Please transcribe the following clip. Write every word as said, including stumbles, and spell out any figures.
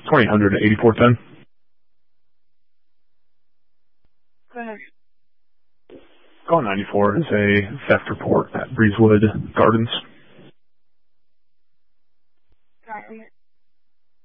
twenty hundred to eighty-four ten. Go ahead. Call ninety-four is a theft report at Breezewood Gardens. Got it.